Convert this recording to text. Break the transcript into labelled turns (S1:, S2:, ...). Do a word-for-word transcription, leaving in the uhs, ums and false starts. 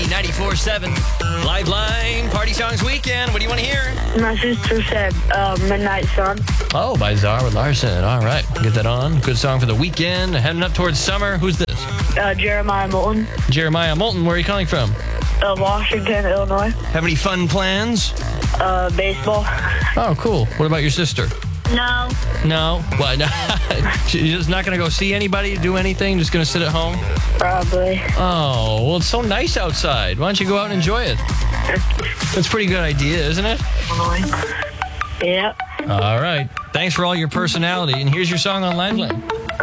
S1: ninety-four point seven. Liveline Party Songs Weekend. What do you want to hear?
S2: My sister said uh, Midnight Sun.
S1: Oh, by Zara Larson. All right. Get that on. Good song for the weekend. Heading up towards summer. Who's this?
S2: Uh, Jeremiah Moulton.
S1: Jeremiah Moulton. Where are you calling from?
S2: Uh, Washington, Illinois.
S1: Have any fun plans?
S2: Uh, baseball.
S1: Oh, cool. What about your sister?
S2: No.
S1: No? What? She's just not going to go see anybody, do anything? Just going to sit at home?
S2: Probably.
S1: Oh, well, it's so nice outside. Why don't you go out and enjoy it? That's a pretty good idea, isn't it?
S2: Yep.
S1: All right. Thanks for all your personality. And here's your song on Liveline.